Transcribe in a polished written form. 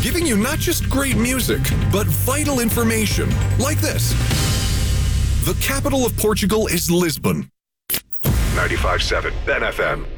giving you not just great music, but vital information like this. The capital of Portugal is Lisbon. 95.7 NFM.